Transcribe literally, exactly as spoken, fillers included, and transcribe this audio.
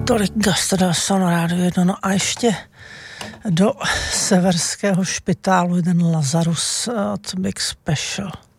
Tolik Gastrodason na rádiu jedno, no a ještě do severského špitálu jeden Lazarus od Big Special.